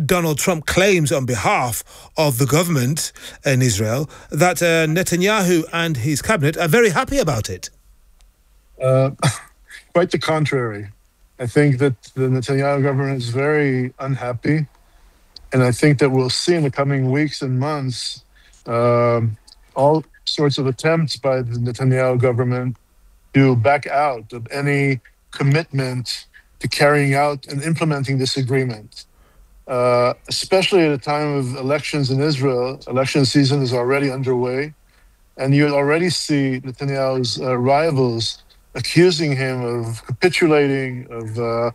Donald Trump claims on behalf of the government in Israel that Netanyahu and his cabinet are very happy about it. Quite the contrary. I think that the Netanyahu government is very unhappy. And I think that we'll see in the coming weeks and months all sorts of attempts by the Netanyahu government to back out of any commitment to carrying out and implementing this agreement. Especially at a time of elections in Israel. Election season is already underway. And you already see Netanyahu's rivals accusing him of capitulating, of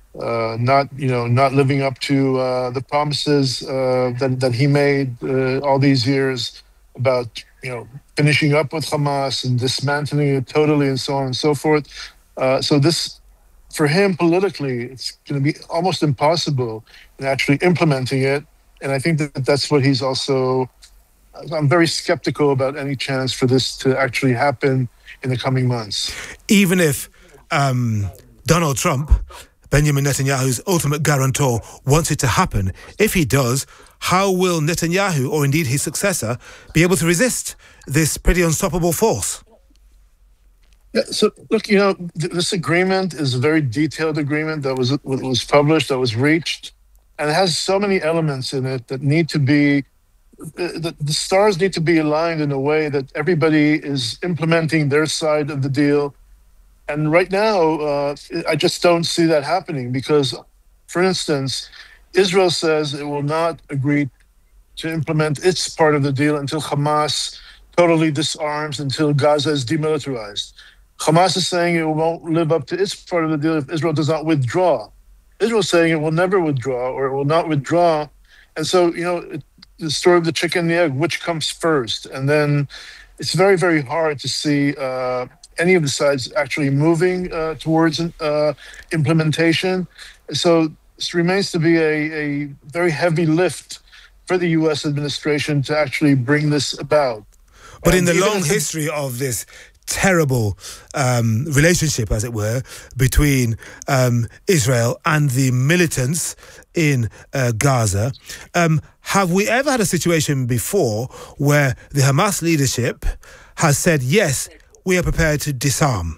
not living up to the promises that he made all these years about finishing up with Hamas and dismantling it totally, and so on and so forth. So this, for him politically, it's going to be almost impossible in actually implementing it. And I think that that's what he's also. I'm very skeptical about any chance for this to actually happen in the coming months. Even if Donald Trump, Benjamin Netanyahu's ultimate guarantor, wants it to happen, if he does, how will Netanyahu, or indeed his successor, be able to resist this pretty unstoppable force? Yeah, so look, this agreement is a very detailed agreement that was published, that was reached, and it has so many elements in it that need to be. The stars need to be aligned in a way that everybody is implementing their side of the deal. And right now, I just don't see that happening because, for instance, Israel says it will not agree to implement its part of the deal until Hamas totally disarms, until Gaza is demilitarized. Hamas is saying it won't live up to its part of the deal if Israel does not withdraw. Israel is saying it will never withdraw, or it will not withdraw. And so, the story of the chicken and the egg, which comes first? And then it's very, very hard to see any of the sides actually moving towards implementation. So this remains to be a very heavy lift for the U.S. administration to actually bring this about. But in the long history of this terrible relationship, as it were, between Israel and the militants in Gaza, have we ever had a situation before where the Hamas leadership has said, yes, we are prepared to disarm?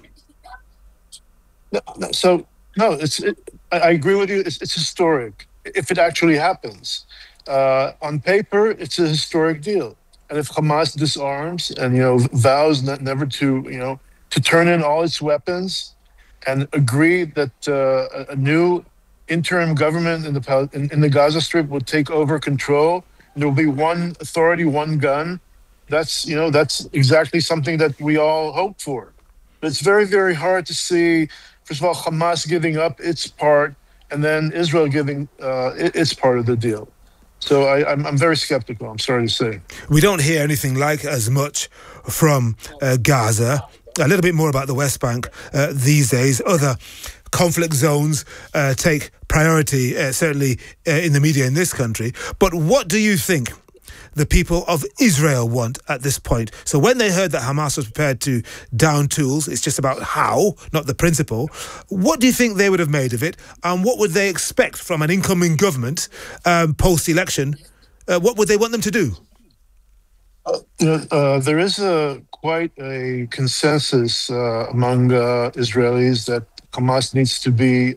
I agree with you. It's historic if it actually happens. On paper, it's a historic deal. And if Hamas disarms and vows never to turn in all its weapons, and agree that a new interim government in the Gaza Strip will take over control, and there will be one authority, one gun. That's exactly something that we all hope for. But it's very, very hard to see. First of all, Hamas giving up its part, and then Israel giving its part of the deal. So I'm very skeptical, I'm sorry to say. We don't hear anything like as much from Gaza, a little bit more about the West Bank these days. Other conflict zones take priority, certainly in the media in this country. But what do you think the people of Israel want at this point? So when they heard that Hamas was prepared to down tools, it's just about how, not the principle. What do you think they would have made of it? And what would they expect from an incoming government post-election? What would they want them to do? There is quite a consensus among Israelis that Hamas needs to be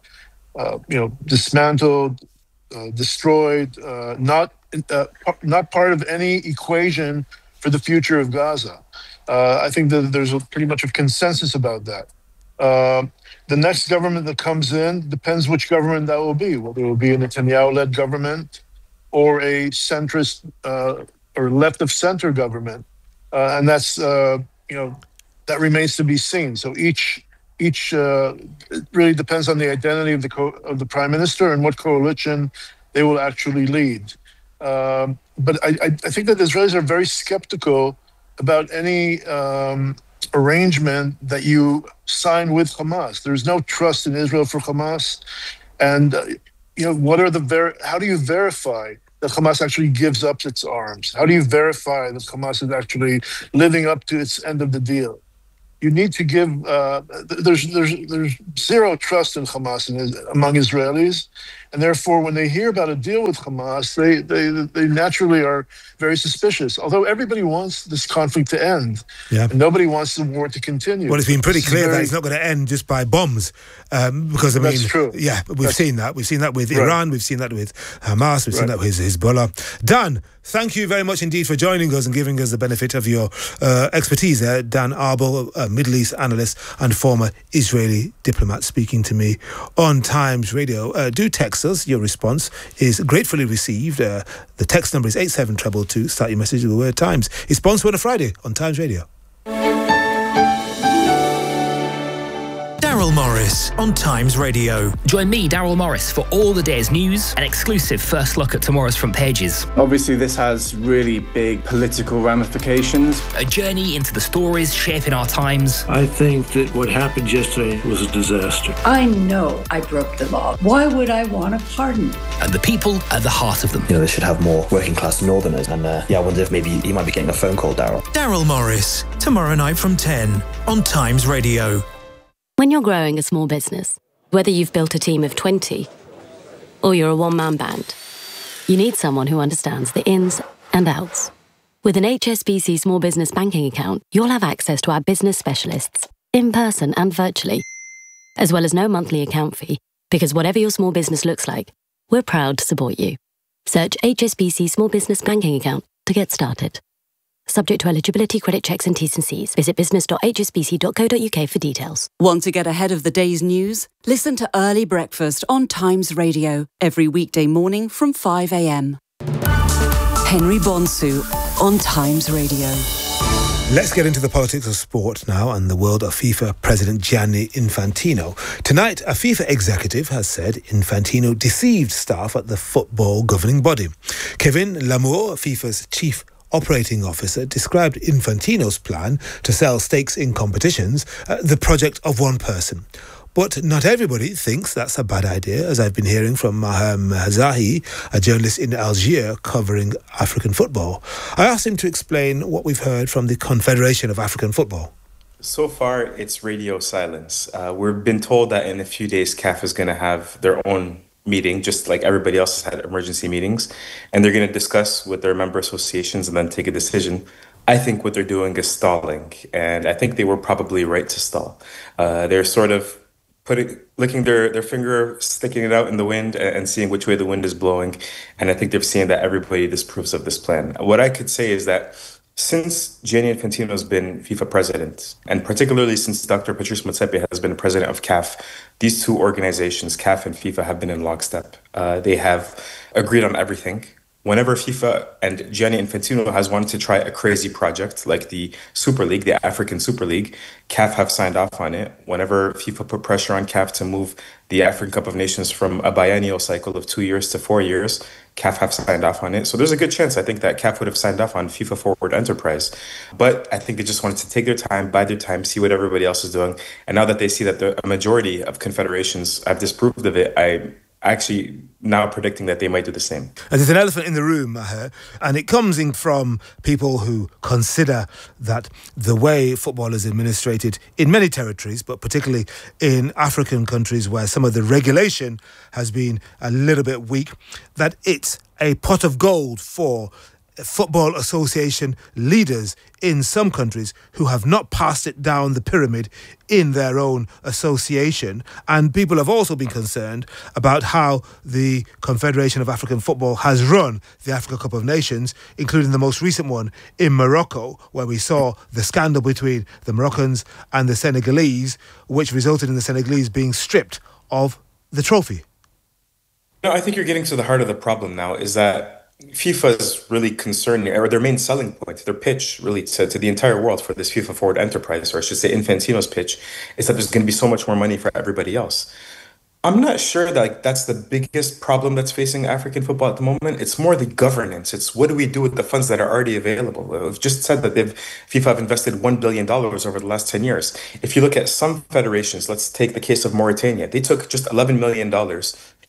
dismantled, destroyed, not part of any equation for the future of Gaza. I think that there's pretty much a consensus about that. The next government that comes in depends which government that will be. Whether it will be a Netanyahu-led government or a centrist or left-of-center government, and that's that remains to be seen. So each it really depends on the identity of the prime minister and what coalition they will actually lead. But I think that the Israelis are very skeptical about any arrangement that you sign with Hamas. There's no trust in Israel for Hamas, and how do you verify that Hamas actually gives up its arms? How do you verify that Hamas is actually living up to its end of the deal? you need to give. There's zero trust in Hamas among Israelis, and therefore, when they hear about a deal with Hamas, they naturally are very suspicious. Although everybody wants this conflict to end, Yeah. and nobody wants the war to continue. Well, it's been pretty clear that it's not going to end just by bombs, because I mean, That's true. yeah, we've seen that. We've seen that with Iran. We've seen that with Hamas. We've seen that with Hezbollah. Dan, thank you very much indeed for joining us and giving us the benefit of your expertise there. Dan Arbel, Middle East analyst and former Israeli diplomat, speaking to me on Times Radio. Do text us. Your response is gratefully received. The text number is 87222. Start your message with the word Times. It's sponsored on a Friday on Times Radio. Daryl Morris on Times Radio. Join me, Daryl Morris, for all the day's news, an exclusive first look at tomorrow's front pages. Obviously, this has really big political ramifications. A journey into the stories shaping our times. I think that what happened yesterday was a disaster. I know I broke the law. Why would I want a pardon? And the people at the heart of them. You know, they should have more working class northerners. And I wonder if maybe you might be getting a phone call, Daryl. Daryl Morris, tomorrow night from 10 on Times Radio. When you're growing a small business, whether you've built a team of 20 or you're a one-man band, you need someone who understands the ins and outs. With an HSBC Small Business Banking account, you'll have access to our business specialists, in person and virtually, as well as no monthly account fee, because whatever your small business looks like, we're proud to support you. Search HSBC Small Business Banking account to get started. Subject to eligibility, credit checks and T's and C's. Visit business.hsbc.co.uk for details. Want to get ahead of the day's news? Listen to Early Breakfast on Times Radio every weekday morning from 5 a.m. Henry Bonsu on Times Radio. Let's get into the politics of sport now and the world of FIFA President Gianni Infantino. Tonight, a FIFA executive has said Infantino deceived staff at the football governing body. Kevin Lamour, FIFA's chief operating officer, described Infantino's plan to sell stakes in competitions the project of one person. But not everybody thinks that's a bad idea, as I've been hearing from Mahem Zahi, a journalist in Algiers covering African football. I asked him to explain what we've heard from the Confederation of African Football. So far, it's radio silence. We've been told that in a few days, CAF is going to have their own meeting, just like everybody else has had emergency meetings, and they're going to discuss with their member associations and then take a decision. I think what they're doing is stalling, and I think they were probably right to stall. They're sort of licking their finger, sticking it out in the wind and seeing which way the wind is blowing, and I think they're seeing that everybody disapproves of this plan. What I could say is that since Gianni Infantino has been FIFA president, and particularly since Dr. Patrice Motsepe has been president of CAF, these two organizations, CAF and FIFA, have been in lockstep. They have agreed on everything. Whenever FIFA and Gianni Infantino has wanted to try a crazy project like the Super League, the African Super League, CAF have signed off on it. Whenever FIFA put pressure on CAF to move the African Cup of Nations from a biennial cycle of 2 years to 4 years, CAF have signed off on it. So there's a good chance, I think, that CAF would have signed off on FIFA Forward Enterprise. But I think they just wanted to take their time, bide their time, see what everybody else is doing. And now that they see that a majority of confederations have disapproved of it, I'm actually now predicting that they might do the same. And there's an elephant in the room, Maher, and it comes in from people who consider that the way football is administrated in many territories, but particularly in African countries where some of the regulation has been a little bit weak, that it's a pot of gold for football association leaders in some countries who have not passed it down the pyramid in their own association. And people have also been concerned about how the Confederation of African Football has run the Africa Cup of Nations, including the most recent one in Morocco, where we saw the scandal between the Moroccans and the Senegalese, which resulted in the Senegalese being stripped of the trophy. No, I think you're getting to the heart of the problem now, is that FIFA is really concerned, or their main selling point, their pitch really to the entire world for this FIFA Forward Enterprise, or I should say Infantino's pitch, is that there's going to be so much more money for everybody else. I'm not sure that that's the biggest problem that's facing African football at the moment. It's more the governance. It's what do we do with the funds that are already available? We've just said that FIFA have invested $1 billion over the last 10 years. If you look at some federations, let's take the case of Mauritania. They took just $11 million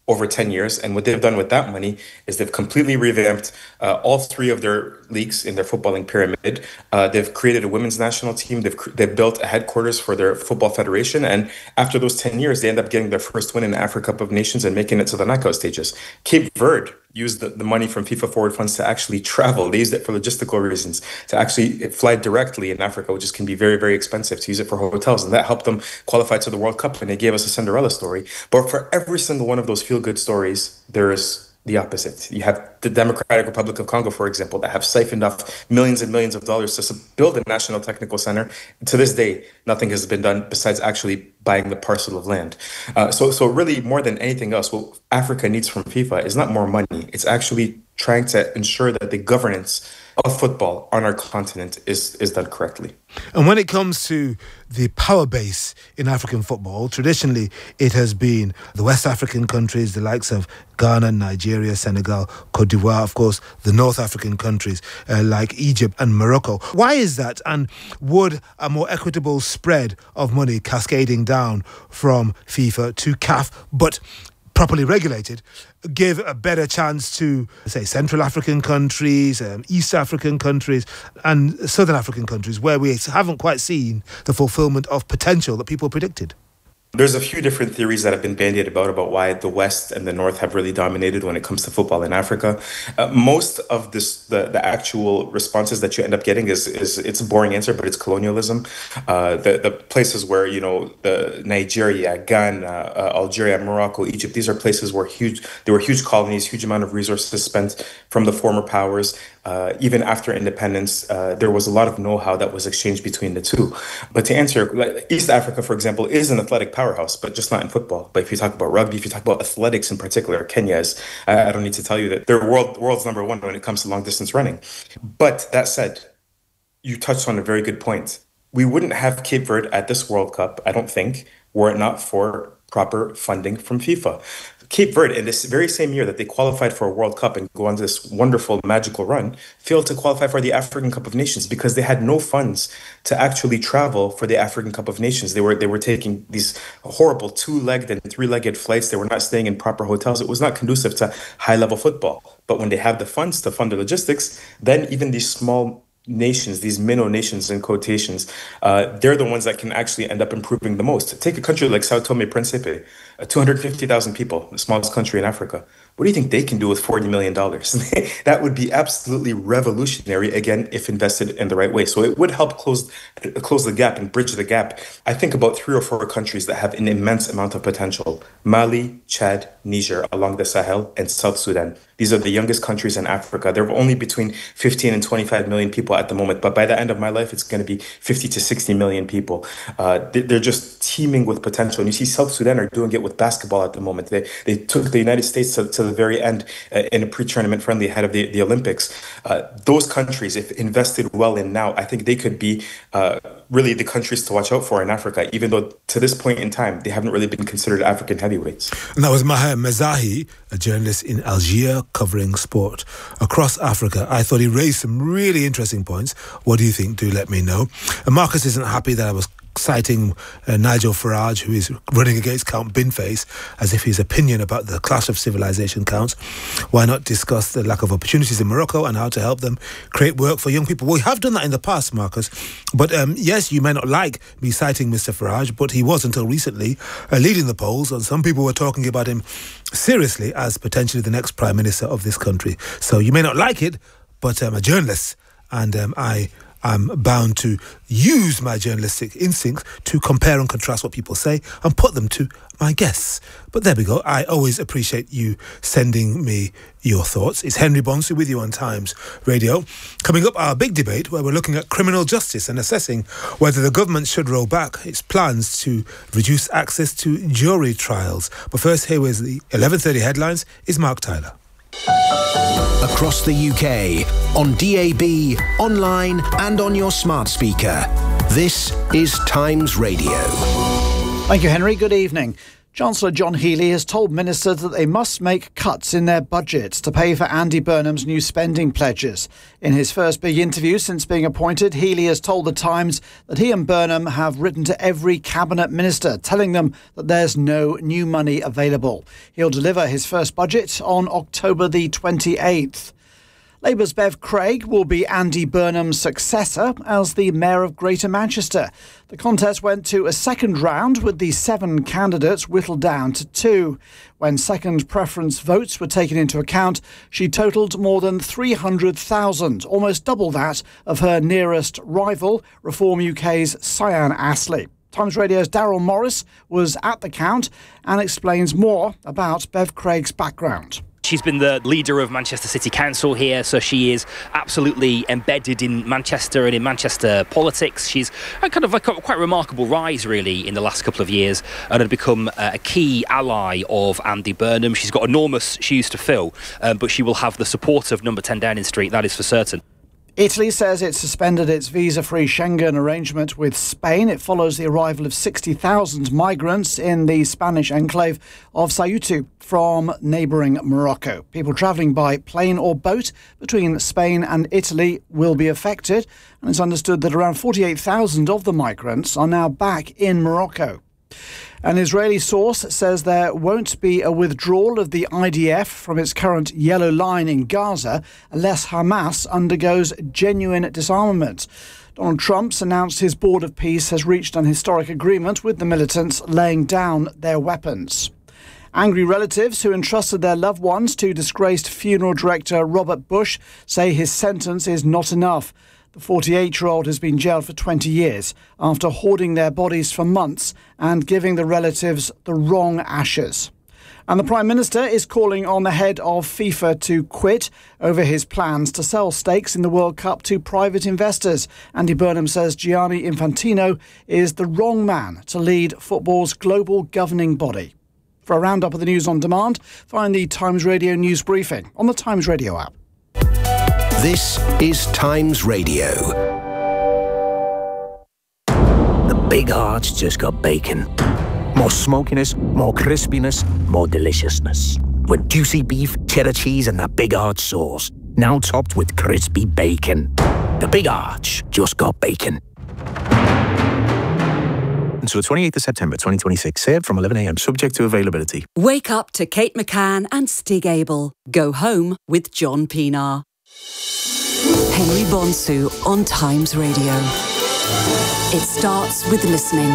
over 10 years. And what they've done with that money is they've completely revamped all 3 of their leagues in their footballing pyramid. They've created a women's national team. They've built a headquarters for their football federation. And after those 10 years, they end up getting their first win in the Africa Cup of Nations and making it to the knockout stages. Cape Verde used the money from FIFA Forward Funds to actually travel. They used it for logistical reasons, to actually fly directly in Africa, which can be very, very expensive, to use it for hotels. And that helped them qualify to the World Cup. And they gave us a Cinderella story. But for every single one of those feel-good stories, there is the opposite. You have the Democratic Republic of Congo, for example, that have siphoned off millions and millions of dollars to build a national technical center. To this day, nothing has been done besides actually buying the parcel of land. So really, more than anything else, what Africa needs from FIFA is not more money. It's actually trying to ensure that the governance of football on our continent is done correctly. And when it comes to the power base in African football, traditionally it has been the West African countries, the likes of Ghana, Nigeria, Senegal, Cote d'Ivoire, of course, the North African countries like Egypt and Morocco. Why is that? And would a more equitable spread of money cascading down from FIFA to CAF, but properly regulated, give a better chance to, say, Central African countries, East African countries, and Southern African countries, where we haven't quite seen the fulfillment of potential that people predicted? There's a few different theories that have been bandied about why the West and the North have really dominated when it comes to football in Africa. Most of the actual responses that you end up getting is it's a boring answer, but it's colonialism. The places where, the Nigeria, Ghana, Algeria, Morocco, Egypt, these are places where there were huge colonies, huge amount of resources spent from the former powers. Even after independence, there was a lot of know-how that was exchanged between the two. But to answer, East Africa, for example, is an athletic powerhouse, but just not in football. But if you talk about rugby, if you talk about athletics in particular, Kenya is, I don't need to tell you that they're world's number one when it comes to long-distance running. But that said, you touched on a very good point. We wouldn't have Cape Verde at this World Cup, I don't think, were it not for proper funding from FIFA. Cape Verde, in this very same year that they qualified for a World Cup and go on this wonderful, magical run, failed to qualify for the African Cup of Nations because they had no funds to actually travel for the African Cup of Nations. They were taking these horrible 2-legged and 3-legged flights. They were not staying in proper hotels. It was not conducive to high-level football. But when they have the funds to fund the logistics, then even these small nations, these minnow nations in quotations, they're the ones that can actually end up improving the most. Take a country like Sao Tome Principe, 250,000 people, the smallest country in Africa. What do you think they can do with $40 million? That would be absolutely revolutionary, again, if invested in the right way. So it would help close the gap and bridge the gap. I think about 3 or 4 countries that have an immense amount of potential: Mali, Chad, Niger, along the Sahel, and South Sudan. These are the youngest countries in Africa. They're only between 15 and 25 million people at the moment. But by the end of my life, it's going to be 50 to 60 million people. They're just teeming with potential. And you see South Sudan are doing it with basketball at the moment. They took the United States to the very end in a pre-tournament friendly ahead of the Olympics. Those countries, if invested well in now, I think they could be really the countries to watch out for in Africa, even though to this point in time, they haven't really been considered African heavyweights. And that was Maher Mezahi, a journalist in Algiers covering sport across Africa. I thought he raised some really interesting points. What do you think? Do let me know. And Marcus isn't happy that I was citing Nigel Farage, who is running against Count Binface, as if his opinion about the clash of civilization counts. Why not discuss the lack of opportunities in Morocco and how to help them create work for young people? Well, we have done that in the past, Marcus. But yes, you may not like me citing Mr. Farage, but he was until recently leading the polls, and some people were talking about him seriously as potentially the next Prime Minister of this country. So you may not like it, but I'm a journalist, and I'm bound to use my journalistic instincts to compare and contrast what people say and put them to my guests. But there we go. I always appreciate you sending me your thoughts. It's Henry Bonsu with you on Times Radio. Coming up, our big debate where we're looking at criminal justice and assessing whether the government should roll back its plans to reduce access to jury trials. But first, here with the 11:30 headlines is Mark Tyler. Across the UK, on DAB, online and on your smart speaker. This is Times Radio. Thank you, Henry. Good evening. Chancellor John Healey has told ministers that they must make cuts in their budgets to pay for Andy Burnham's new spending pledges. In his first big interview since being appointed, Healey has told The Times that he and Burnham have written to every cabinet minister, telling them that there's no new money available. He'll deliver his first budget on October the 28th. Labour's Bev Craig will be Andy Burnham's successor as the Mayor of Greater Manchester. The contest went to a second round with the 7 candidates whittled down to 2. When second preference votes were taken into account, she totalled more than 300,000, almost double that of her nearest rival, Reform UK's Cyan Astley. Times Radio's Daryl Morris was at the count and explains more about Bev Craig's background. She's been the leader of Manchester City Council here, so she is absolutely embedded in Manchester and in Manchester politics. She's had kind of a quite remarkable rise, really, in the last couple of years and had become a key ally of Andy Burnham. She's got enormous shoes to fill, but she will have the support of number 10 Downing Street, that is for certain. Italy says it suspended its visa-free Schengen arrangement with Spain. It follows the arrival of 60,000 migrants in the Spanish enclave of Ceuta from neighbouring Morocco. People travelling by plane or boat between Spain and Italy will be affected, and it's understood that around 48,000 of the migrants are now back in Morocco. An Israeli source says there won't be a withdrawal of the IDF from its current yellow line in Gaza unless Hamas undergoes genuine disarmament. Donald Trump's announced his Board of Peace has reached an historic agreement with the militants laying down their weapons. Angry relatives who entrusted their loved ones to disgraced funeral director Robert Bush say his sentence is not enough. The 48-year-old has been jailed for 20 years after hoarding their bodies for months and giving the relatives the wrong ashes. And the Prime Minister is calling on the head of FIFA to quit over his plans to sell stakes in the World Cup to private investors. Andy Burnham says Gianni Infantino is the wrong man to lead football's global governing body. For a roundup of the news on demand, find the Times Radio News Briefing on the Times Radio app. This is Times Radio. The Big Heart's just got bacon. More smokiness, more crispiness, more deliciousness. With juicy beef, cheddar cheese and that Big Heart sauce. Now topped with crispy bacon. The Big Arch just got bacon. Until the 28th of September 2026, served from 11 a.m, subject to availability. Wake up to Kate McCann and Stig Abel. Go home with John Pienaar. Henry Bonsu on Times Radio. It starts with listening.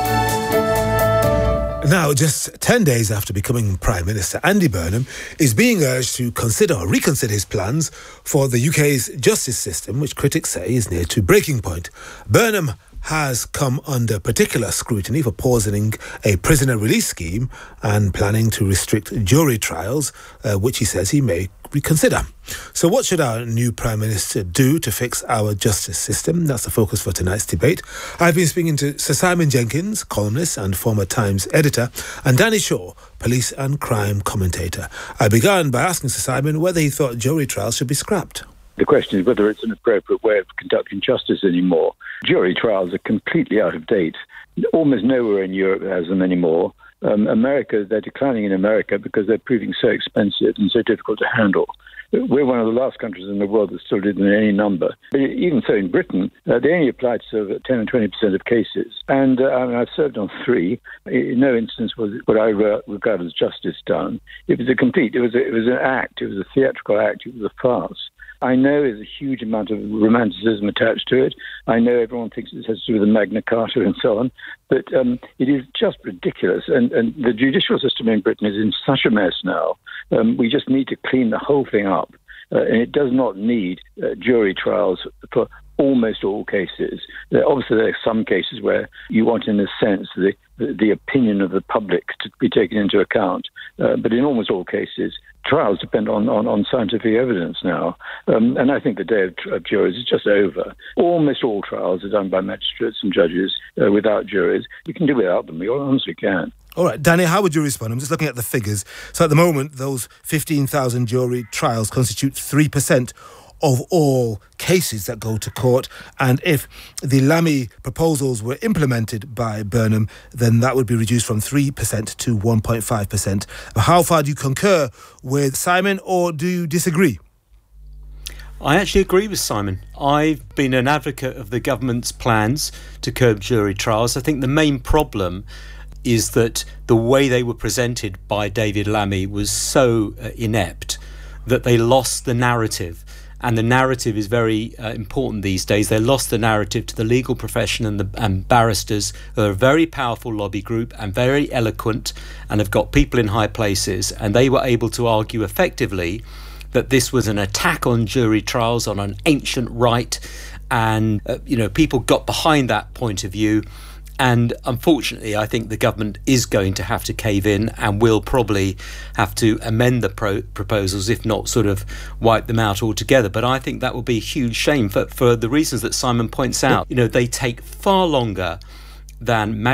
Now, just 10 days after becoming Prime Minister, Andy Burnham is being urged to consider or reconsider his plans for the UK's justice system, which critics say is near to breaking point. Burnham has come under particular scrutiny for pausing a prisoner release scheme and planning to restrict jury trials, which he says he may reconsider. So what should our new Prime Minister do to fix our justice system? That's the focus for tonight's debate. I've been speaking to Sir Simon Jenkins, columnist and former Times editor, and Danny Shaw, police and crime commentator. I began by asking Sir Simon whether he thought jury trials should be scrapped. The question is whether it's an appropriate way of conducting justice anymore. Jury trials are completely out of date. Almost nowhere in Europe has them anymore. America, they're declining in America because they're proving so expensive and so difficult to handle. We're one of the last countries in the world that still did them in any number. But even so, in Britain, they only apply to sort of 10 and 20% of cases. And I've served on 3. In no instance was what I regard as justice done. It was it was an act. It was a theatrical act. It was a farce. I know there's a huge amount of romanticism attached to it. I know everyone thinks it has to do with the Magna Carta and so on. But it is just ridiculous. And the judicial system in Britain is in such a mess now. We just need to clean the whole thing up. And it does not need jury trials for almost all cases. Obviously, there are some cases where you want, in a sense, the opinion of the public to be taken into account. But in almost all cases, trials depend on scientific evidence now. And I think the day of juries is just over. Almost all trials are done by magistrates and judges without juries. We can do without them. We honestly can. All right, Danny, how would you respond? I'm just looking at the figures. So at the moment, those 15,000 jury trials constitute 3% of all cases that go to court. And if the Lamy proposals were implemented by Burnham, then that would be reduced from 3% to 1.5%. How far do you concur with Simon, or do you disagree? I actually agree with Simon. I've been an advocate of the government's plans to curb jury trials. I think the main problem is that the way they were presented by David Lammy was so inept that they lost the narrative. And the narrative is very important these days. They lost the narrative to the legal profession and barristers, who are a very powerful lobby group and very eloquent and have got people in high places. And they were able to argue effectively that this was an attack on jury trials, on an ancient right. And, people got behind that point of view. And unfortunately, I think the government is going to have to cave in and will probably have to amend the proposals, if not sort of wipe them out altogether. But I think that will be a huge shame for the reasons that Simon points out. They take far longer than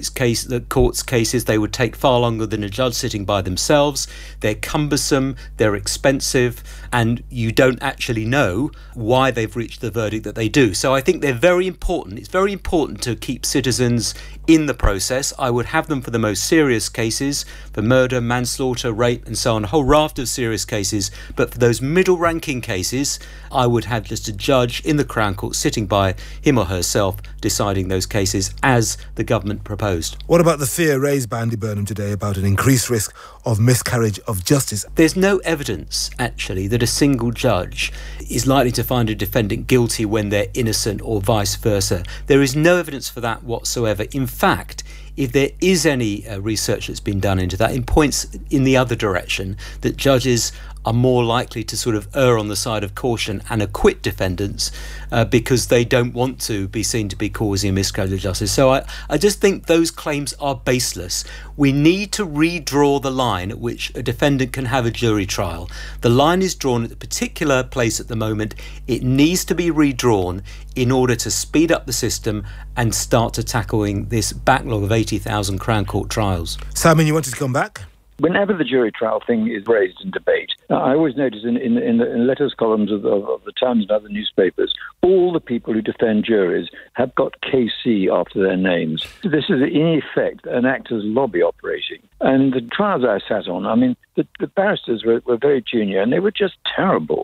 the court's cases. They would take far longer than a judge sitting by themselves. They're cumbersome, they're expensive, and you don't actually know why they've reached the verdict that they do. So I think they're very important. It's very important to keep citizens in the process. I would have them for the most serious cases, for murder, manslaughter, rape, and so on, a whole raft of serious cases. But for those middle-ranking cases, I would have just a judge in the Crown Court sitting by him or herself deciding those cases as the government proposed. What about the fear raised by Andy Burnham today about an increased risk of miscarriage of justice? There's no evidence, actually, that a single judge is likely to find a defendant guilty when they're innocent or vice versa. There is no evidence for that whatsoever. In fact, if there is any research that's been done into that, it points in the other direction, that judges are more likely to sort of err on the side of caution and acquit defendants because they don't want to be seen to be causing a miscarriage of justice. So I just think those claims are baseless. We need to redraw the line at which a defendant can have a jury trial. The line is drawn at a particular place at the moment. It needs to be redrawn in order to speed up the system and start to tackling this backlog of 80,000 Crown Court trials. Simon, you wanted to come back? Whenever the jury trial thing is raised in debate, I always notice in the letters columns of the Times and other newspapers, all the people who defend juries have got KC after their names. This is, in effect, an actor's lobby operating. And the trials I sat on, I mean, the barristers were very junior, and they were just terrible.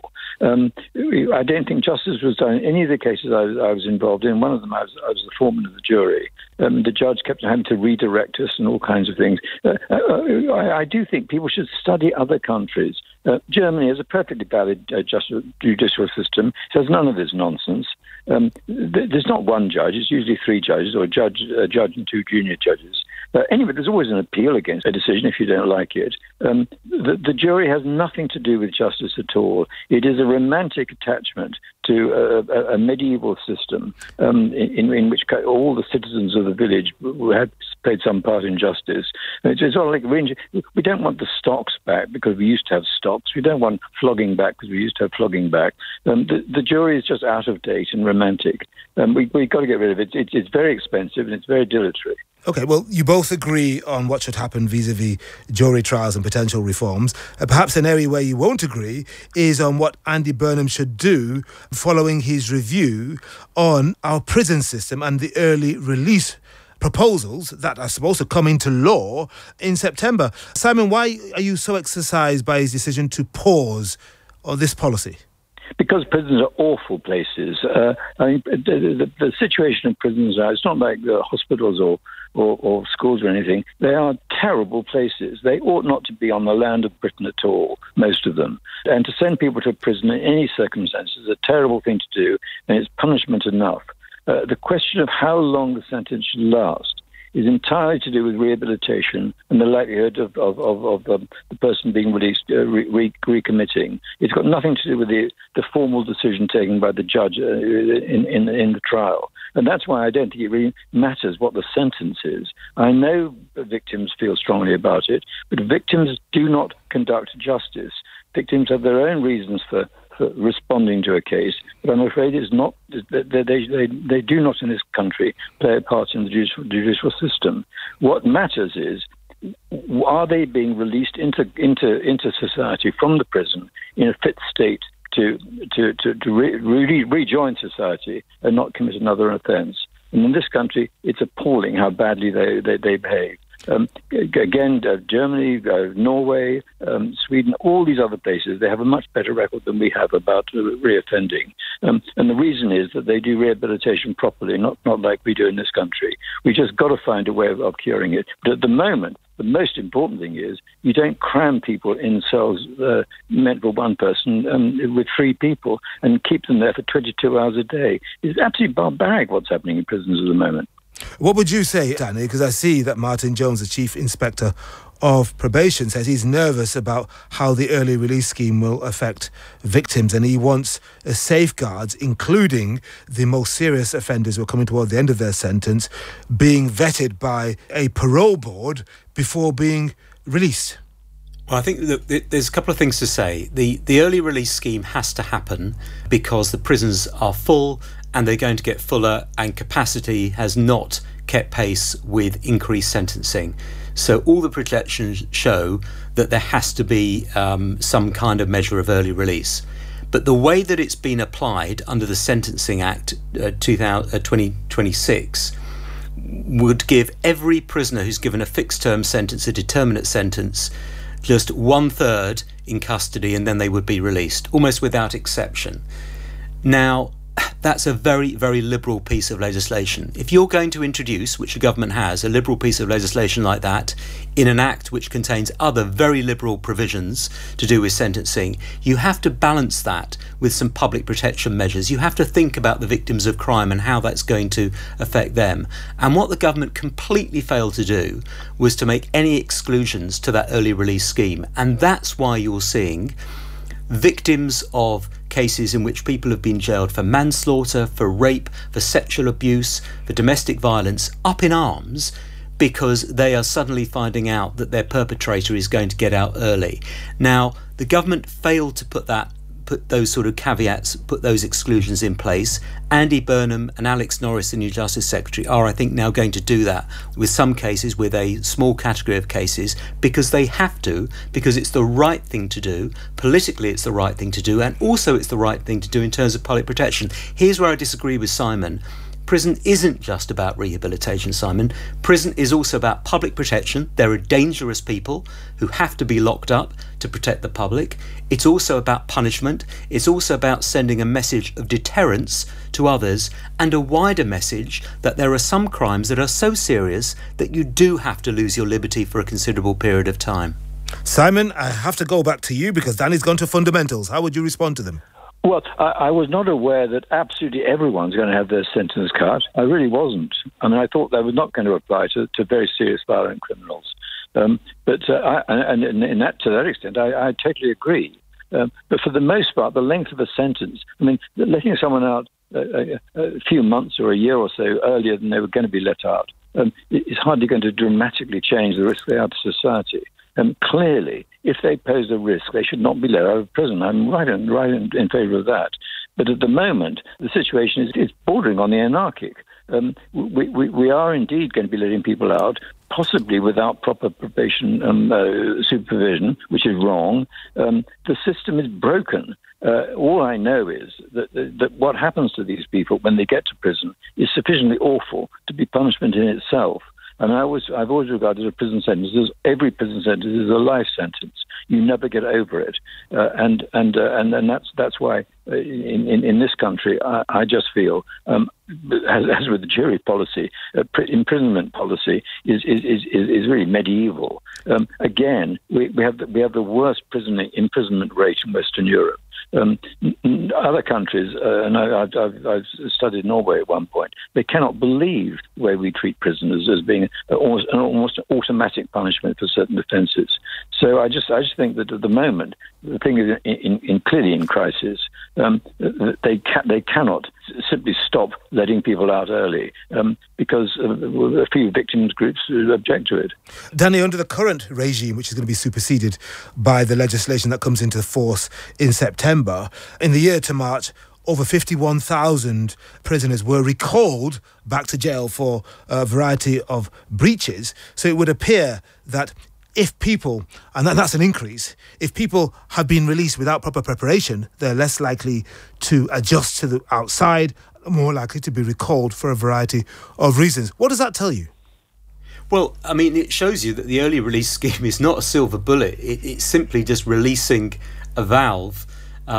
I don't think justice was done in any of the cases I was involved in. One of them, I was the foreman of the jury. The judge kept having to redirect us and all kinds of things. I do think people should study other countries. Germany has a perfectly valid judicial system. It has none of this nonsense. There's not one judge. It's usually three judges, or a judge and two junior judges. Anyway, there's always an appeal against a decision if you don't like it. The jury has nothing to do with justice at all. It is a romantic attachment to a medieval system in which all the citizens of the village had played some part in justice. It's sort of like we don't want the stocks back because we used to have stocks. We don't want flogging back because we used to have flogging back. The jury is just out of date and romantic. We've got to get rid of it. It's very expensive and it's very dilatory. OK, well, you both agree on what should happen vis-a-vis jury trials and potential reforms. Perhaps an area where you won't agree is on what Andy Burnham should do following his review on our prison system and the early release proposals that are supposed to come into law in September. Simon, why are you so exercised by his decision to pause on this policy? Because prisons are awful places. The situation in prisons now, it's not like hospitals or schools or anything. They are terrible places. They ought not to be on the land of Britain at all, most of them. And to send people to prison in any circumstances is a terrible thing to do, and it's punishment enough. The question of how long the sentence should last is entirely to do with rehabilitation and the likelihood of the person being released recommitting. It's got nothing to do with the formal decision taken by the judge in the trial. And that's why I don't think it really matters what the sentence is. I know victims feel strongly about it, but victims do not conduct justice. Victims have their own reasons for responding to a case, but I'm afraid it's not. They do not in this country play a part in the judicial system. What matters is, are they being released into society from the prison in a fit state to rejoin society and not commit another offence. And in this country, it's appalling how badly they behave. Again, Germany, Norway, Sweden, all these other places, they have a much better record than we have about reoffending. And the reason is that they do rehabilitation properly, not like we do in this country. We just got to find a way of curing it. But at the moment, the most important thing is you don't cram people in cells meant for one person with 3 people and keep them there for 22 hours a day. It's absolutely barbaric what's happening in prisons at the moment. What would you say, Danny? Because I see that Martin Jones, the Chief Inspector of Probation, says he's nervous about how the early release scheme will affect victims, and he wants safeguards, including the most serious offenders who are coming toward the end of their sentence, being vetted by a parole board before being released. Well, I think there's a couple of things to say. The early release scheme has to happen because the prisons are full and they're going to get fuller, and capacity has not kept pace with increased sentencing. So all the projections show that there has to be some kind of measure of early release. But the way that it's been applied under the Sentencing Act 2026 would give every prisoner who's given a fixed term sentence, a determinate sentence, just 1/3 in custody, and then they would be released, almost without exception. Now, that's a very, very liberal piece of legislation. If you're going to introduce, which the government has, a liberal piece of legislation like that in an act which contains other very liberal provisions to do with sentencing, you have to balance that with some public protection measures. You have to think about the victims of crime and how that's going to affect them. And what the government completely failed to do was to make any exclusions to that early release scheme. And that's why you're seeing victims of cases in which people have been jailed for manslaughter, for rape, for sexual abuse, for domestic violence up in arms because they are suddenly finding out that their perpetrator is going to get out early. Now, the government failed to put those sort of caveats, put those exclusions in place. Andy Burnham and Alex Norris, the new Justice Secretary, are, I think, now going to do that with some cases, with a small category of cases, because they have to, because it's the right thing to do. Politically, it's the right thing to do, and also it's the right thing to do in terms of public protection. Here's where I disagree with Simon. Prison isn't just about rehabilitation, Simon. Prison is also about public protection. There are dangerous people who have to be locked up to protect the public. It's also about punishment. It's also about sending a message of deterrence to others, and a wider message that there are some crimes that are so serious that you do have to lose your liberty for a considerable period of time. Simon, I have to go back to you because Danny's gone to fundamentals. How would you respond to them? Well, I was not aware that absolutely everyone's going to have their sentence cut. I really wasn't. I mean, I thought that was not going to apply to very serious violent criminals. To that extent, I totally agree. But for the most part, the length of a sentence, I mean, letting someone out a few months or a year or so earlier than they were going to be let out is hardly going to dramatically change the risk they are to society. Clearly, if they pose a risk, they should not be let out of prison. I'm right in favour of that. But at the moment, the situation is bordering on the anarchic. We are indeed going to be letting people out, possibly without proper probation supervision, which is wrong. The system is broken. All I know is that what happens to these people when they get to prison is sufficiently awful to be punishment in itself. And I've always regarded a prison sentence as every prison sentence is a life sentence. You never get over it, and that's why in this country I just feel, as with the jury policy, imprisonment policy is really medieval. Again, we have the worst imprisonment rate in Western Europe. Other countries, and I've studied Norway at one point, they cannot believe the way we treat prisoners as being almost automatic punishment for certain offences. So I just think that at the moment the thing is clearly in crisis. They cannot simply stop letting people out early because a few victims groups object to it. Danny, under the current regime, which is going to be superseded by the legislation that comes into force in September, in the year to March, over 51,000 prisoners were recalled back to jail for a variety of breaches. So it would appear that if people, and that's an increase, if people have been released without proper preparation, they're less likely to adjust to the outside, more likely to be recalled for a variety of reasons. What does that tell you? Well, I mean, it shows you that the early release scheme is not a silver bullet. It's simply just releasing a valve,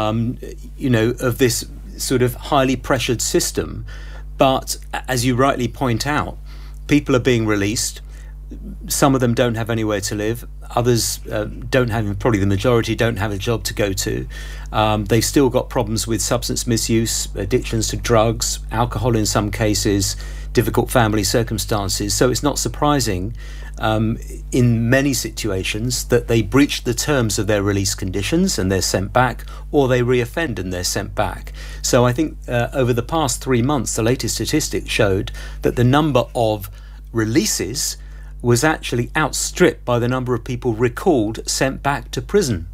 of this sort of highly pressured system. But as you rightly point out, people are being released. Some of them don't have anywhere to live. Others don't have, probably the majority don't have a job to go to. They've still got problems with substance misuse, addictions to drugs, alcohol in some cases, difficult family circumstances. So it's not surprising in many situations that they breach the terms of their release conditions and they're sent back, or they reoffend and they're sent back. So I think over the past 3 months, the latest statistics showed that the number of releases was actually outstripped by the number of people recalled, sent back to prison.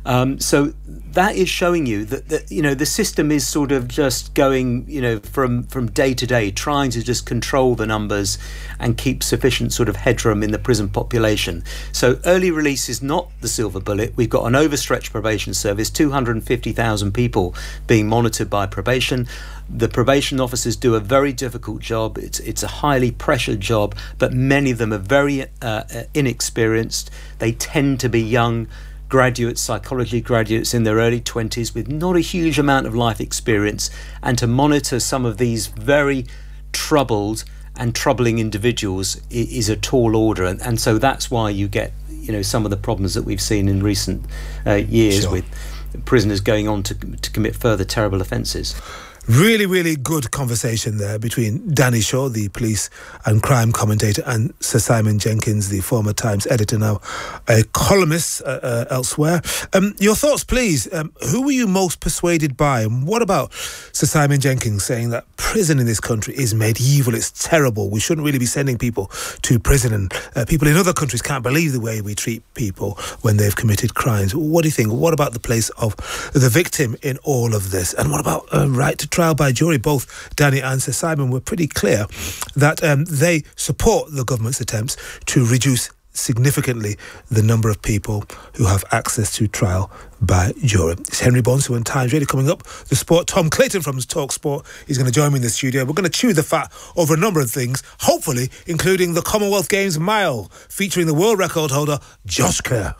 So that is showing you that the system is sort of just going, from day to day, trying to just control the numbers and keep sufficient sort of headroom in the prison population. So early release is not the silver bullet. We've got an overstretched probation service, 250,000 people being monitored by probation. The probation officers do a very difficult job. It's a highly pressured job, but many of them are very inexperienced. They tend to be young graduates, psychology graduates in their early 20s with not a huge amount of life experience, and to monitor some of these very troubled and troubling individuals is a tall order, and so that's why you get some of the problems that we've seen in recent years. Sure. With prisoners going on to commit further terrible offences. Really, really good conversation there between Danny Shaw, the police and crime commentator, and Sir Simon Jenkins, the former Times editor, now a columnist elsewhere. Your thoughts, please. Who were you most persuaded by? And what about Sir Simon Jenkins saying that prison in this country is medieval, it's terrible, we shouldn't really be sending people to prison, and people in other countries can't believe the way we treat people when they've committed crimes? What do you think? What about the place of the victim in all of this? And what about right to trial by jury? Both Danny and Sir Simon were pretty clear that they support the government's attempts to reduce significantly the number of people who have access to trial by jury. It's Henry Bonsu and Times Radio. Coming up, the sport. Tom Clayton from Talk Sport is going to join me in the studio. We're going to chew the fat over a number of things, hopefully including the Commonwealth Games mile featuring the world record holder Josh Kerr.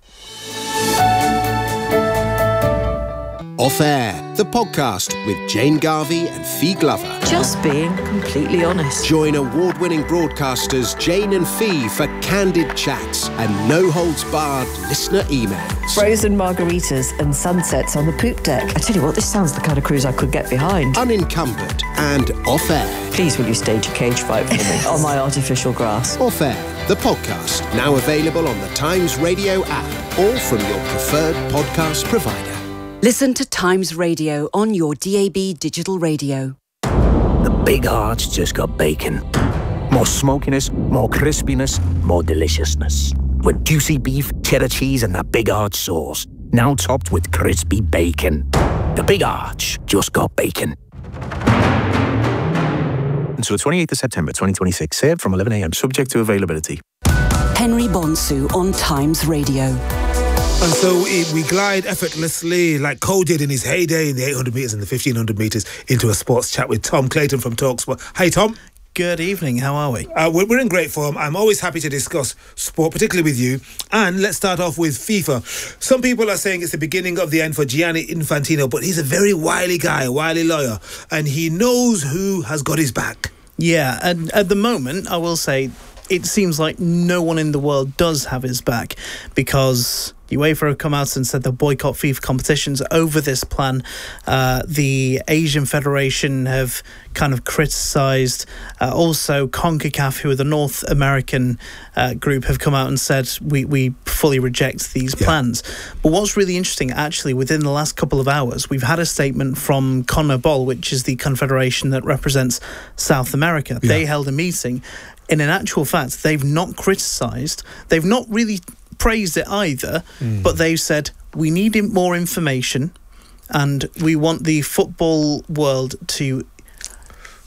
Off Air, the podcast with Jane Garvey and Fee Glover. Just being completely honest. Join award-winning broadcasters Jane and Fee for candid chats and no-holds-barred listener emails. Frozen margaritas and sunsets on the poop deck. I tell you what, this sounds the kind of cruise I could get behind. Unencumbered and Off Air. Please will you stage a cage fight for me on my artificial grass. Off Air, the podcast, now available on the Times Radio app or from your preferred podcast provider. Listen to Times Radio on your DAB digital radio. The big hearts just got bacon. More smokiness, more crispiness, more deliciousness. With juicy beef, cheddar cheese and that Big Arch sauce. Now topped with crispy bacon. The Big Arch just got bacon. Until the 28th of September 2026. Served from 11 a.m. subject to availability. Henry Bonsu on Times Radio. And so we glide effortlessly, like Cole did in his heyday in the 800 metres and the 1500 metres, into a sports chat with Tom Clayton from TalkSport. Hey, Tom. Good evening. How are we? We're in great form. I'm always happy to discuss sport, particularly with you. And let's start off with FIFA. Some people are saying it's the beginning of the end for Gianni Infantino, but he's a very wily guy, a wily lawyer, and he knows who has got his back. Yeah, and at the moment, I will say, it seems like no one in the world does have his back, because UEFA have come out and said they'll boycott FIFA competitions over this plan. The Asian Federation have kind of criticised. Also, CONCACAF, who are the North American group, have come out and said we fully reject these plans. But what's really interesting, actually, within the last couple of hours, we've had a statement from CONMEBOL, which is the confederation that represents South America. Yeah. They held a meeting. In actual fact, they've not criticised. They've not really praised it either, but they've said we need more information and we want the football world to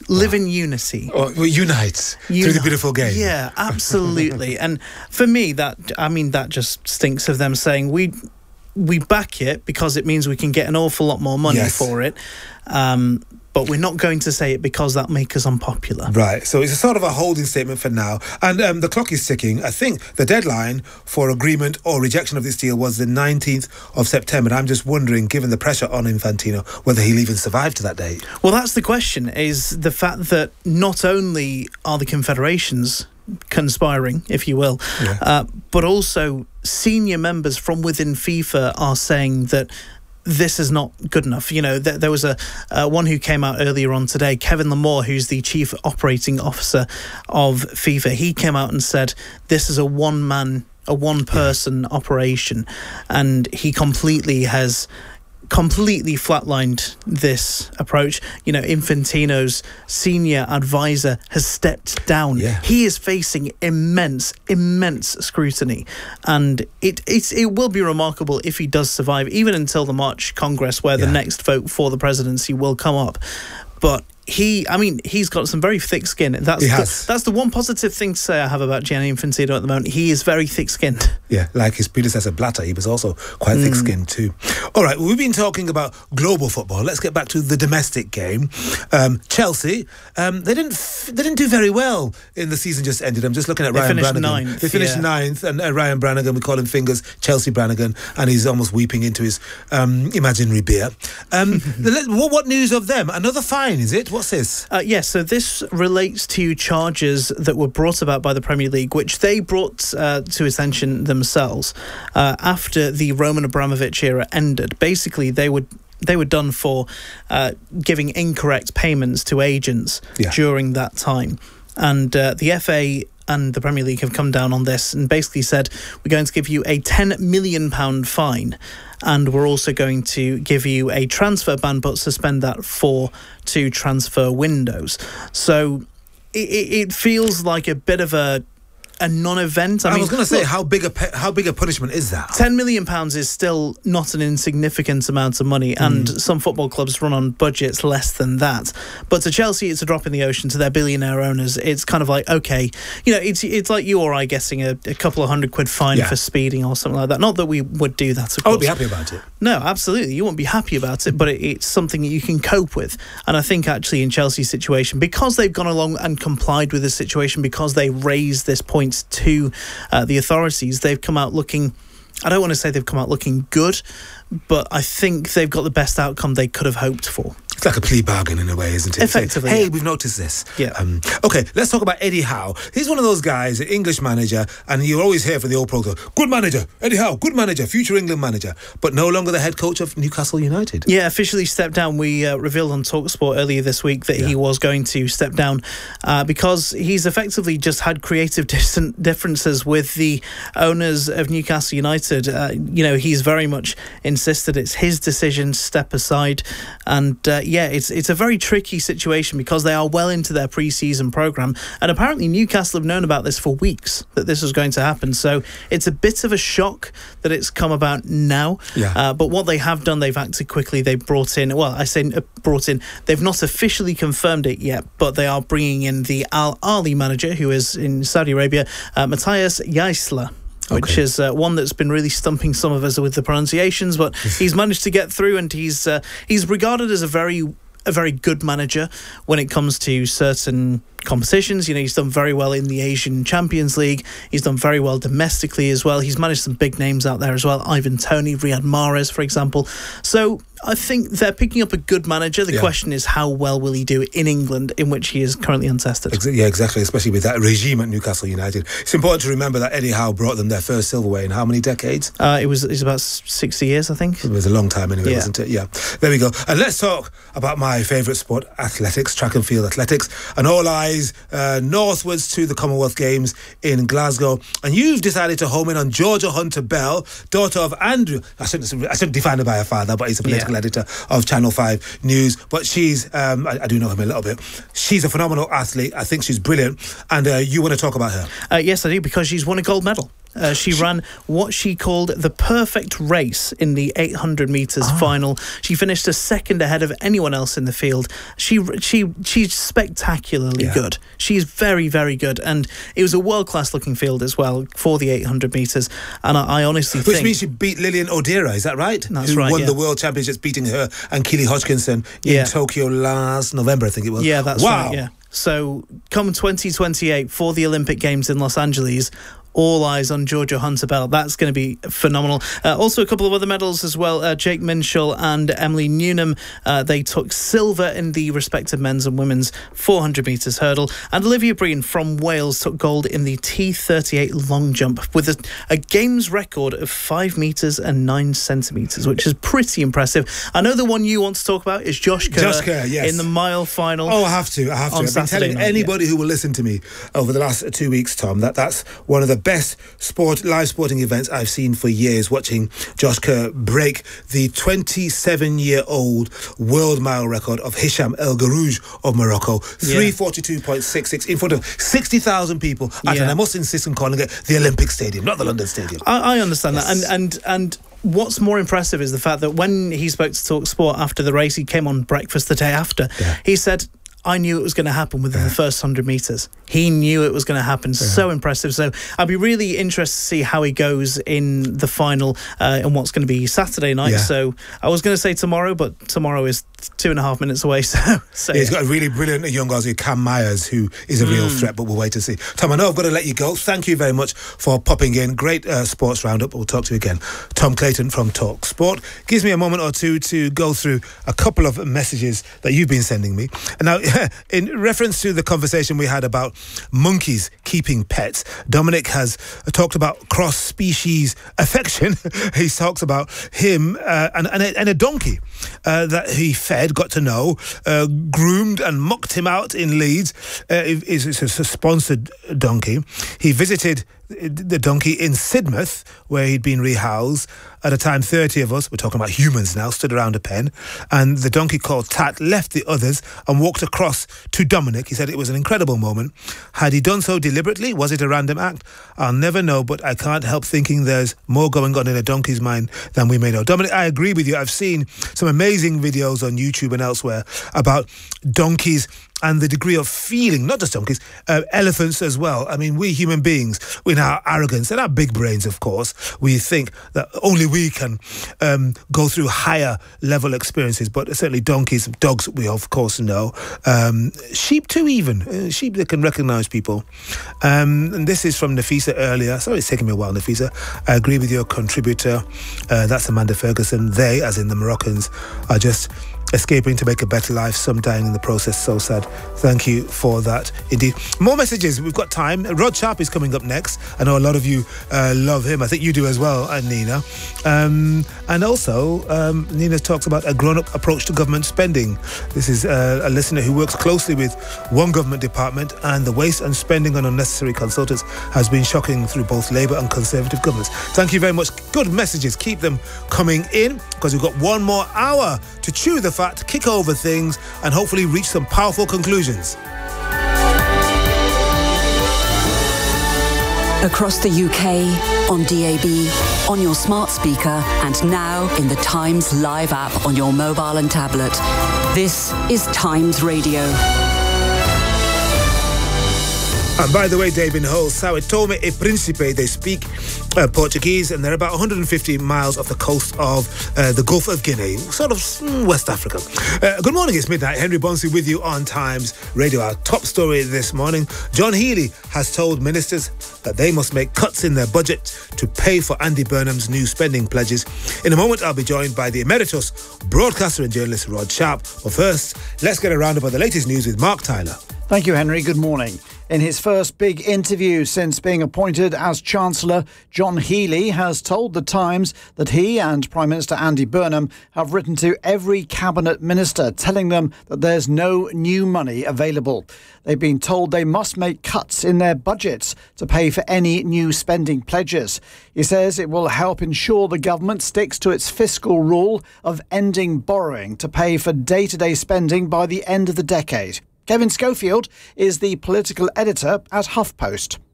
live in unity. Unite through the beautiful game. Yeah, absolutely. And for me, that just stinks of them saying we back it because it means we can get an awful lot more money for it. But we're not going to say it because that makes us unpopular. Right. So it's a sort of a holding statement for now. And the clock is ticking. I think the deadline for agreement or rejection of this deal was the 19th of September. I'm just wondering, given the pressure on Infantino, whether he'll even survive to that date. Well, that's the question, is the fact that not only are the confederations conspiring, if you will, but also senior members from within FIFA are saying that this is not good enough. You know, there was a one who came out earlier on today, Kevin Lamore, who's the chief operating officer of FIFA. He came out and said this is a one-person operation, and he completely flatlined this approach. You know, Infantino's senior advisor has stepped down. He is facing immense scrutiny, and it will be remarkable if he does survive, even until the March Congress, where the next vote for the presidency will come up. But he's got some very thick skin. That's the one positive thing to say I have about Gianni Infantino at the moment. He is very thick-skinned. Yeah, like his predecessor Blatter, he was also quite thick-skinned too. All right, well, we've been talking about global football. Let's get back to the domestic game. Chelsea, they didn't do very well in the season just ended. I'm just looking at Ryan Brannigan. They finished ninth, and Ryan Brannigan, we call him Fingers, Chelsea Brannigan, and he's almost weeping into his imaginary beer. What news of them? Another fine, is it? What's this? Yes, so this relates to charges that were brought about by the Premier League, which they brought to attention themselves after the Roman Abramovich era ended. Basically, they were done for giving incorrect payments to agents during that time. And the FA and the Premier League have come down on this and basically said, we're going to give you a £10 million fine, and we're also going to give you a transfer ban, but suspend that for 2 transfer windows. So it feels like a bit of a non-event. I was going to say, how big a punishment is that? £10 million is still not an insignificant amount of money, and some football clubs run on budgets less than that. But to Chelsea, it's a drop in the ocean. To their billionaire owners, it's kind of like, okay, you know, it's like you or I getting a couple of £100 fine for speeding or something like that. Not that we would do that, of course. I would be happy about it. No, absolutely. You won't be happy about it, but it's something that you can cope with. And I think actually in Chelsea's situation, because they've gone along and complied with the situation, because they raised this point to the authorities, they've come out looking, I don't want to say they've come out looking good, but I think they've got the best outcome they could have hoped for. It's like a plea bargain in a way, isn't it? Effectively. Hey, we've noticed this. Yeah. Okay, let's talk about Eddie Howe. He's one of those guys, an English manager, and you always hear from the old program, good manager, Eddie Howe, good manager, future England manager, but no longer the head coach of Newcastle United. Yeah, officially stepped down. We revealed on TalkSport earlier this week that he was going to step down because he's effectively just had creative differences with the owners of Newcastle United. You know, he's very much insisted it's his decision to step aside, and it's a very tricky situation because they are well into their pre-season programme, and apparently Newcastle have known about this for weeks, that this was going to happen. So it's a bit of a shock that it's come about now. But what they have done, they've acted quickly. They brought in, they've not officially confirmed it yet, but they are bringing in the Al Ahly manager, who is in Saudi Arabia, Matthias Jaisler, which is one that's been really stumping some of us with the pronunciations, but he's managed to get through, and he's regarded as a very good manager when it comes to certain competitions. You know, he's done very well in the Asian Champions League. He's done very well domestically as well. He's managed some big names out there as well. Ivan Toney, Riyad Mahrez, for example. So I think they're picking up a good manager. The question is, how well will he do in England, in which he is currently untested? Yeah, exactly, especially with that regime at Newcastle United. It's important to remember that Eddie Howe brought them their first silverware in how many decades? It was about 60 years, I think. It was a long time anyway, wasn't it? Yeah. There we go. And let's talk about my favourite sport, athletics, track and field athletics. And all eyes northwards to the Commonwealth Games in Glasgow. And you've decided to home in on Georgia Hunter Bell, daughter of Andrew. I shouldn't define her by her father, but he's a political editor of Channel 5 News. But she's, I do know him a little bit. She's a phenomenal athlete. I think she's brilliant. And you want to talk about her? Yes, I do, because she's won a gold medal She ran what she called the perfect race in the 800 metres final. She finished a second ahead of anyone else in the field. She's spectacularly good. She's very, very good. And it was a world-class looking field as well for the 800 metres. And I honestly think... Which means she beat Lillian O'Deara, is that right? That's Who right, won the World Championships, beating her and Keely Hodgkinson in Tokyo last November, I think it was. Yeah, that's right, yeah. So, come 2028 for the Olympic Games in Los Angeles, all eyes on Georgia Hunter-Bell. That's going to be phenomenal. Also, a couple of other medals as well. Jake Minshall and Emily Newnham, they took silver in the respective men's and women's 400 metres hurdle. And Olivia Breen from Wales took gold in the T38 long jump with a games record of 5 metres and 9 centimetres, which is pretty impressive. I know the one you want to talk about is Josh Kerr, yes. in the mile final. Oh, I have to. I've been telling anybody who will listen to me over the last 2 weeks, Tom, that's one of the best live sporting events I've seen for years, watching Josh Kerr break the 27-year-old world mile record of Hicham El Garouj of Morocco, 3:42.66 in front of 60,000 people and I must insist on calling it the Olympic Stadium, not the London Stadium. I understand that, and what's more impressive is the fact that when he spoke to Talk Sport after the race, he came on breakfast the day after. He said, I knew it was going to happen within the first 100 metres. He knew it was going to happen. So impressive. So I'd be really interested to see how he goes in the final and what's going to be Saturday night. So I was going to say tomorrow, but tomorrow is 2.5 minutes away. So he's got a really brilliant young Aussie, Cam Myers, who is a real threat, but we'll wait to see. Tom, I know I've got to let you go. Thank you very much for popping in. Great sports roundup. We'll talk to you again. Tom Clayton from Talk Sport. Gives me a moment or two to go through a couple of messages that you've been sending me. And now, in reference to the conversation we had about monkeys keeping pets, Dominic has talked about cross-species affection. He talks about him and a donkey that he fed, got to know, groomed and mucked him out in Leeds. It's a sponsored donkey. He visited the donkey in Sidmouth, where he'd been rehoused. At a time, 30 of us, we're talking about humans now, stood around a pen, and the donkey called Tat left the others and walked across to Dominic. He said it was an incredible moment. Had he done so deliberately? Was it a random act? I'll never know, but I can't help thinking there's more going on in a donkey's mind than we may know. Dominic, I agree with you. I've seen some amazing videos on YouTube and elsewhere about donkeys and the degree of feeling, not just donkeys, elephants as well. I mean, we human beings, in our arrogance and our big brains, of course, we think that only we can go through higher level experiences, but certainly donkeys, dogs, we of course know. Sheep too, even. Sheep that can recognise people. And this is from Nafisa earlier. Sorry, it's taking me a while, Nafisa. I agree with your contributor. That's Amanda Ferguson. They, as in the Moroccans, are just escaping to make a better life, some dying in the process. So sad. Thank you for that indeed. More messages, we've got time. Rod Sharp is coming up next. I know a lot of you love him. I think you do as well, Nina. And also Nina talks about a grown-up approach to government spending. This is a listener who works closely with one government department, and the waste and spending on unnecessary consultants has been shocking through both Labour and Conservative governments. Thank you very much. Good messages. Keep them coming in, because we've got one more hour to chew the fat, kick over things, and hopefully reach some powerful conclusions. Across the UK, on DAB, on your smart speaker, and now in the Times Live app on your mobile and tablet. This is Times Radio. And by the way, David Hull, Sao Tome e Principe, they speak Portuguese, and they're about 150 miles off the coast of the Gulf of Guinea, sort of West Africa. Good morning, it's midnight. Henry Bonsu with you on Times Radio. Our top story this morning, John Healey has told ministers that they must make cuts in their budget to pay for Andy Burnham's new spending pledges. In a moment, I'll be joined by the emeritus broadcaster and journalist Rod Sharp. But first, let's get a roundup of the latest news with Mark Tyler. Thank you, Henry. Good morning. In his first big interview since being appointed as Chancellor, John Healey has told The Times that he and Prime Minister Andy Burnham have written to every cabinet minister telling them that there's no new money available. They've been told they must make cuts in their budgets to pay for any new spending pledges. He says it will help ensure the government sticks to its fiscal rule of ending borrowing to pay for day-to-day spending by the end of the decade. Kevin Schofield is the political editor at HuffPost.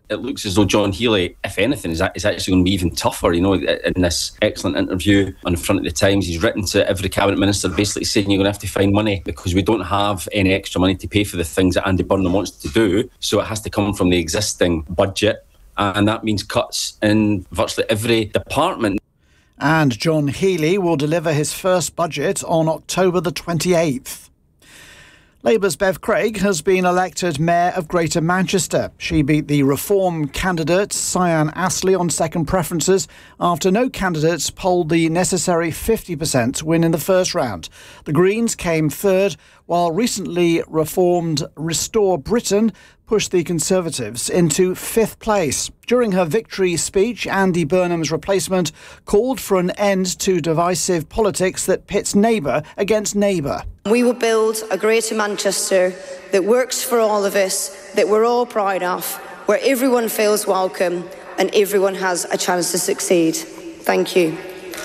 it looks as though John Healey, if anything, is actually going to be even tougher. You know, in this excellent interview on the front of the Times, he's written to every cabinet minister basically saying you're going to have to find money because we don't have any extra money to pay for the things that Andy Burnham wants to do. So it has to come from the existing budget. And that means cuts in virtually every department. And John Healey will deliver his first budget on October the 28th. Labour's Bev Craig has been elected Mayor of Greater Manchester. She beat the Reform candidate Cyan Astley on second preferences after no candidates polled the necessary 50% to win in the first round. The Greens came third, while recently reformed Restore Britain pushed the Conservatives into fifth place. During her victory speech, Andy Burnham's replacement called for an end to divisive politics that pits neighbour against neighbour. We will build a Greater Manchester that works for all of us, that we're all proud of, where everyone feels welcome and everyone has a chance to succeed. Thank you.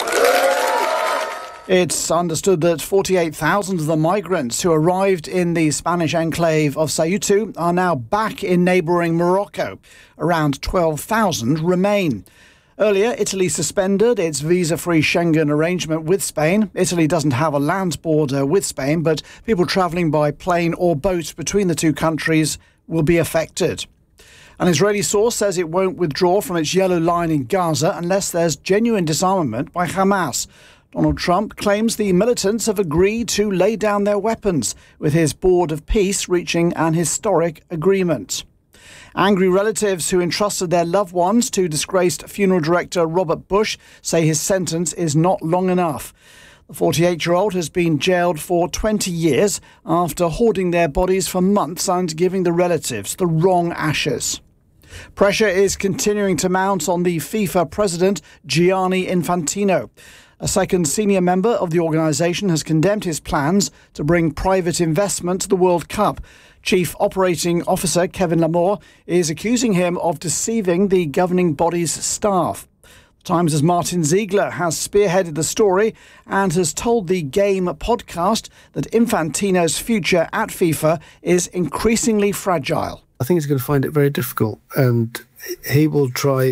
It's understood that 48,000 of the migrants who arrived in the Spanish enclave of Ceuta are now back in neighbouring Morocco. Around 12,000 remain. Earlier, Italy suspended its visa-free Schengen arrangement with Spain. Italy doesn't have a land border with Spain, but people travelling by plane or boat between the two countries will be affected. An Israeli source says it won't withdraw from its yellow line in Gaza unless there's genuine disarmament by Hamas. Donald Trump claims the militants have agreed to lay down their weapons, with his Board of Peace reaching an historic agreement. Angry relatives who entrusted their loved ones to disgraced funeral director Robert Bush say his sentence is not long enough. The 48-year-old has been jailed for 20 years after hoarding their bodies for months and giving the relatives the wrong ashes. Pressure is continuing to mount on the FIFA president, Gianni Infantino. A second senior member of the organisation has condemned his plans to bring private investment to the World Cup. Chief Operating Officer Kevin Lamore is accusing him of deceiving the governing body's staff. The Times' Martin Ziegler has spearheaded the story and has told the Game podcast that Infantino's future at FIFA is increasingly fragile. I think he's going to find it very difficult, and he'll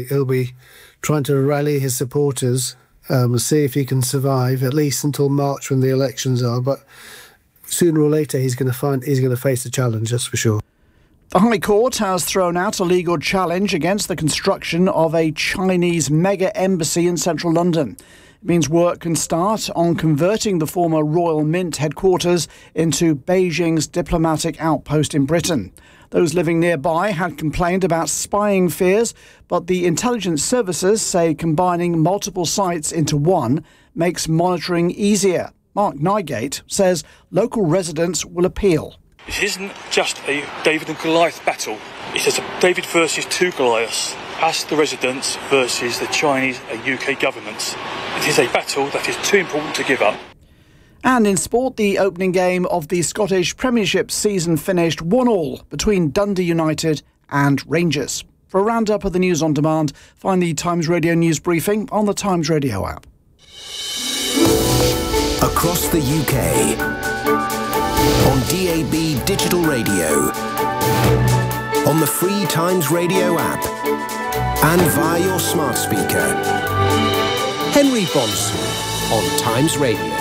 be trying to rally his supporters, see if he can survive at least until March when the elections are. But sooner or later, he's going to face a challenge, that's for sure. The High Court has thrown out a legal challenge against the construction of a Chinese mega embassy in central London. It means work can start on converting the former Royal Mint headquarters into Beijing's diplomatic outpost in Britain. Those living nearby had complained about spying fears, but the intelligence services say combining multiple sites into one makes monitoring easier. Mark Nygate says local residents will appeal. It isn't just a David and Goliath battle. It is a David versus two Goliaths, us the residents versus the Chinese and UK governments. It is a battle that is too important to give up. And in sport, the opening game of the Scottish Premiership season finished 1-1 between Dundee United and Rangers. For a roundup of the news on demand, find the Times Radio news briefing on the Times Radio app. Across the UK, on DAB Digital Radio, on the free Times Radio app, and via your smart speaker. Henry Bonsu on Times Radio.